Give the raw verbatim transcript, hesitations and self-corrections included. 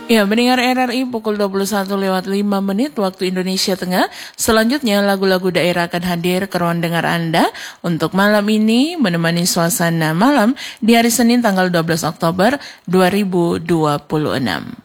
Ya, mendengar R R I pukul dua puluh satu lewat lima menit waktu Indonesia Tengah. Selanjutnya lagu-lagu daerah akan hadir ke ruang dengar Anda untuk malam ini menemani suasana malam di hari Senin tanggal dua belas Oktober dua ribu dua puluh enam.